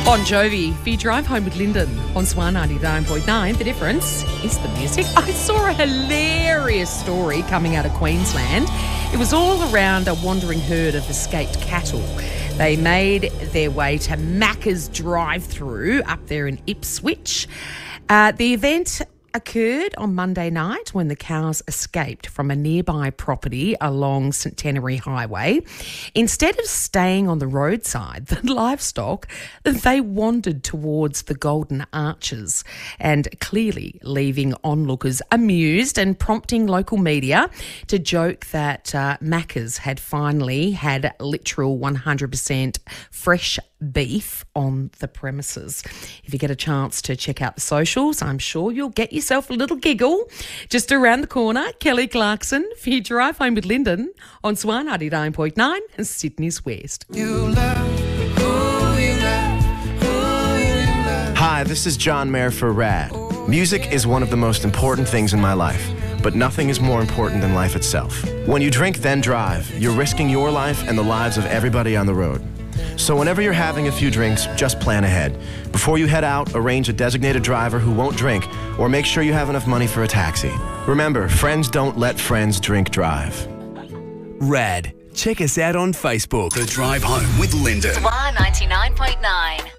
Bon Jovi, if you drive home with Lyndon on Swan 99.9, the difference is the music. I saw a hilarious story coming out of Queensland. It was all around a wandering herd of escaped cattle. They made their way to Macca's drive-through up there in Ipswich. The event occurred on Monday night when the cows escaped from a nearby property along Centenary Highway. Instead of staying on the roadside, the livestock, they wandered towards the Golden Arches and clearly leaving onlookers amused and prompting local media to joke that Macca's had finally had literal 100% fresh beef on the premises. If you get a chance to check out the socials, I'm sure you'll get yourself a little giggle. Just around the corner, Kelly Clarkson for your drive home with Lyndon on Swan 99.9 and Sydney's West. Hi, this is John Mayer for RAD. Music is one of the most important things in my life, but nothing is more important than life itself. When you drink then drive, you're risking your life and the lives of everybody on the road. So whenever you're having a few drinks, just plan ahead. Before you head out, arrange a designated driver who won't drink, or make sure you have enough money for a taxi. Remember, friends don't let friends drink drive. RAD. Check us out on Facebook. The Drive Home with Lyndon. Swan 99.9.